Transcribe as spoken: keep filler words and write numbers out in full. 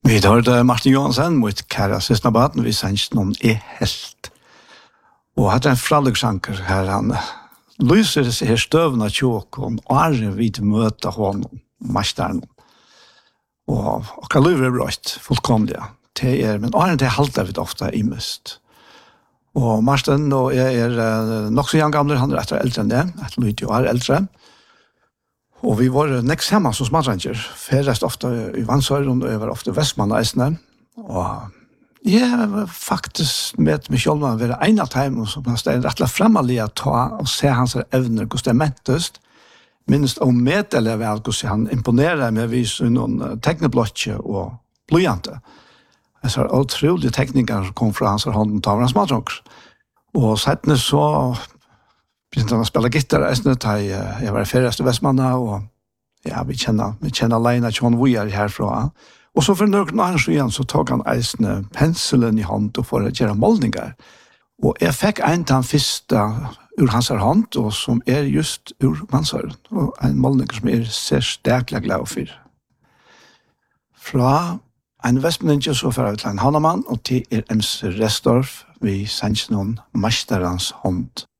Vi hørte Martin Johansen mot Kæra Sysnabaten, vi sendte noen er helt. Og hadde en fraluksanker her, han lyser disse her støvende tjåken, og er vi til møte hånden, mesteren. Og akkurat lyver er brøtt, fullkomlig. Det er, men åren til halte vi ofte i mist. Og Martin og jeg er uh, nok så gamle, han er etter eldre enn det, etter lyder jo er eldre. Og vi var nekst hjemme som smadranger, ferest ofte i Vansøren, og jeg var ofte i Vestmann-eisene. Og jeg var faktisk med meg selv, å være en av dem, som han stod rett og fremmelig å ta og se hans evner, hvordan det mentest. Minst om med eller vel, hvordan han imponerer med vis noen tekneblotje og blodjante. Jeg sa utrolige tekniker som kom fra hans hånd og tar hans smadranger. Og settene så begynte han å spille gitter, jeg, jeg var i ferdigste Vestmanna, og ja, vi kjenner, vi kjenner alene John Weir herfra. Og så for noen annen igjen, så tok han eisene penselen i hånd og for å gjøre målninger. Og jeg fikk en til han første ur hans hånd, og som er just ur mansøren, og en målning som er ser sterkelig glad for. Fra en Vestmanninge så får jeg til en Hannamann, og til er Ems Restorff, vi sender noen mesterens hånd.